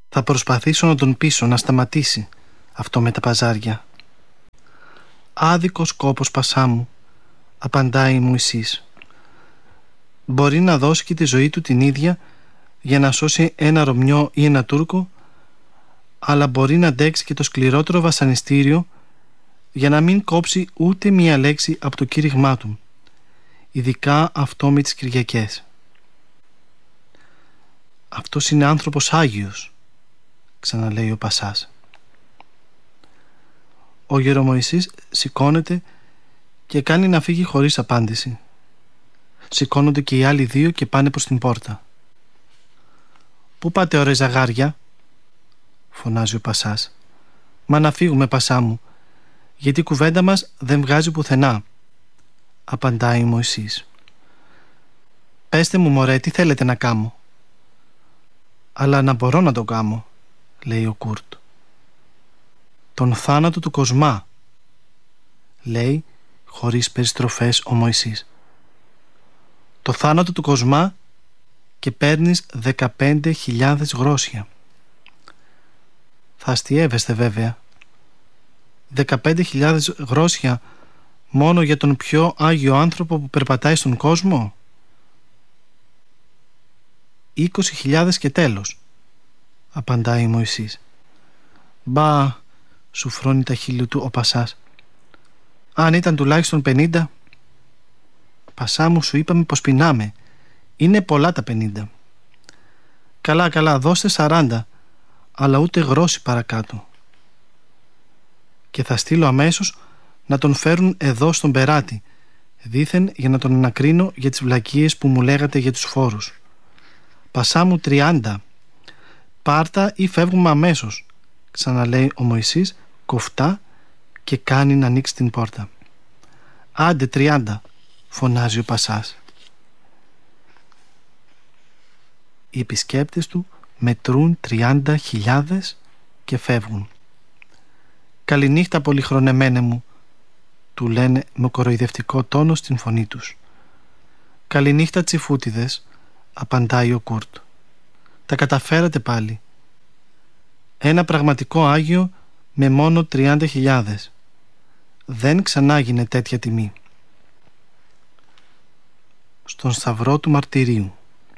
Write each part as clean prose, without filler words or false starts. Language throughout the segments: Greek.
Θα προσπαθήσω να τον πείσω να σταματήσει αυτό με τα παζάρια. Άδικος κόπος, πασά μου, απαντάει η Μωυσής. Μπορεί να δώσει και τη ζωή του την ίδια για να σώσει ένα Ρωμιό ή ένα Τούρκο, αλλά μπορεί να αντέξει και το σκληρότερο βασανιστήριο για να μην κόψει ούτε μία λέξη από το κήρυγμά του, ειδικά αυτό με τις Κυριακές. «Αυτός είναι άνθρωπος Άγιος», ξαναλέει ο Πασάς. Ο Γερομοϊσής σηκώνεται και κάνει να φύγει χωρίς απάντηση. Σηκώνονται και οι άλλοι δύο και πάνε προς την πόρτα. «Πού πάτε, ωραία ζαγάρια?» φωνάζει ο Πασάς. «Μα να φύγουμε, Πασά μου, γιατί η κουβέντα μας δεν βγάζει πουθενά», απαντάει η Μωυσής. «Πέστε μου, μωρέ, τι θέλετε να κάμω?» «Αλλά να μπορώ να το κάμω», λέει ο Κούρτ. «Τον θάνατο του Κοσμά», λέει χωρίς περιστροφές ο Μωυσής. «Το θάνατο του Κοσμά και παίρνεις 15.000 γρόσια». Θα αστιεύεστε βέβαια. 15.000 γρόσια μόνο για τον πιο άγιο άνθρωπο που περπατάει στον κόσμο? 20.000 και τέλος, απαντάει η Μωυσής. «Μπα», σου φρώνει τα χείλη του ο Πασάς. «Αν ήταν τουλάχιστον 50. Πασά μου, σου είπαμε πως πεινάμε. Είναι πολλά τα 50. Καλά, καλά, δώστε 40, αλλά ούτε γρόση παρακάτω. Και θα στείλω αμέσως να τον φέρουν εδώ στον Περάτη, δήθεν για να τον ανακρίνω για τις βλακίες που μου λέγατε για τους φόρους. Πασά μου 30. Πάρτα ή φεύγουμε αμέσως», ξαναλέει ο Μωυσής κοφτά και κάνει να ανοίξει την πόρτα. «Άντε 30», φωνάζει ο Πασάς. Οι επισκέπτες του μετρούν 30.000 και φεύγουν. «Καληνύχτα, πολυχρονεμένε μου», του λένε με κοροϊδευτικό τόνο στην φωνή τους. «Καληνύχτα, τσιφούτιδες», απαντάει ο Κούρτ. «Τα καταφέρατε πάλι. Ένα πραγματικό Άγιο με μόνο 30.000. Δεν ξανάγινε τέτοια τιμή». Στον σταυρό του μαρτυρίου.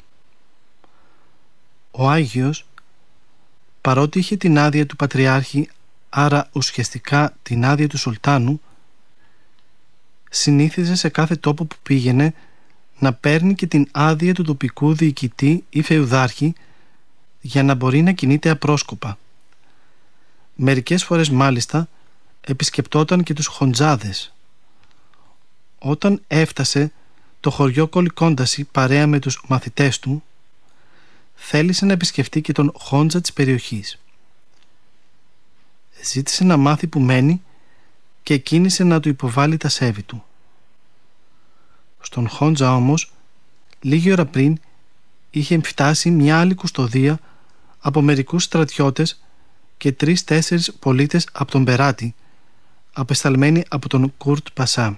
Ο Άγιος, παρότι είχε την άδεια του Πατριάρχη, άρα ουσιαστικά την άδεια του Σουλτάνου, συνήθιζε σε κάθε τόπο που πήγαινε να παίρνει και την άδεια του τοπικού διοικητή ή φεουδάρχη για να μπορεί να κινείται απρόσκοπα. Μερικές φορές μάλιστα επισκεπτόταν και τους χοντζάδες. Όταν έφτασε το χωριό Κολικόνταση παρέα με τους μαθητές του, θέλησε να επισκεφτεί και τον χόντζα της περιοχής. Ζήτησε να μάθει που μένει και κίνησε να του υποβάλει τα σέβη του. Στον χόντζα όμως, λίγη ώρα πριν, είχε φτάσει μια άλλη κουστοδία από μερικούς στρατιώτες και 3-4 πολίτες από τον Περάτη, απεσταλμένοι από τον Κούρτ Πασά.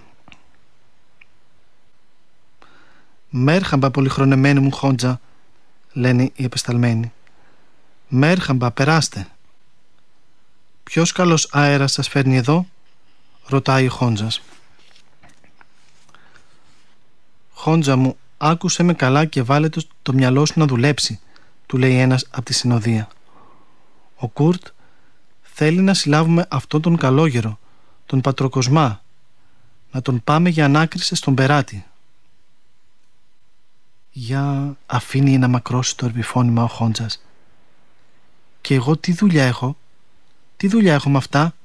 «Μέρχαμπα, πολυχρονεμένοι μου χόντζα», λένε οι απεσταλμένοι. «Μέρχαμπα, περάστε». «Ποιος καλός αέρας σας φέρνει εδώ?» ρωτάει ο χόντζας. «Χόντζα μου, άκουσε με καλά και βάλε το μυαλό σου να δουλέψει», του λέει ένας από τη συνοδεία. «Ο Κούρτ θέλει να συλλάβουμε αυτόν τον καλόγερο, τον Πατροκοσμά, να τον πάμε για ανάκριση στον Περάτη». «Για», αφήνει να μακρώσει το επιφώνημα ο χόντζας. «Και εγώ τι δουλειά έχω? Τι δουλειά έχω με αυτά?»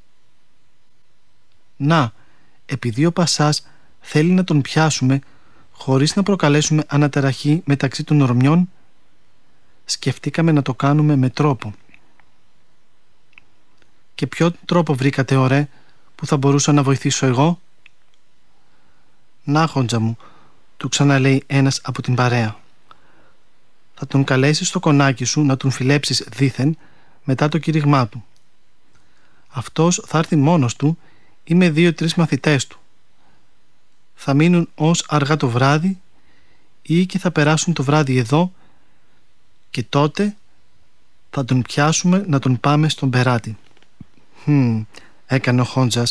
«Να, επειδή ο Πασάς θέλει να τον πιάσουμε χωρίς να προκαλέσουμε αναταραχή μεταξύ των ορμιών, σκεφτήκαμε να το κάνουμε με τρόπο». «Και ποιο τρόπο βρήκατε, ωραία, που θα μπορούσα να βοηθήσω εγώ?» «Να, χόντζα μου», του ξαναλέει ένας από την παρέα. «Θα τον καλέσεις στο κονάκι σου να τον φιλέψεις δήθεν μετά το κήρυγμά του. Αυτός θα έρθει μόνος του ή με 2-3 μαθητές του. Θα μείνουν ως αργά το βράδυ ή και θα περάσουν το βράδυ εδώ και τότε θα τον πιάσουμε να τον πάμε στον περάτη. Έκανε ο Χόντζας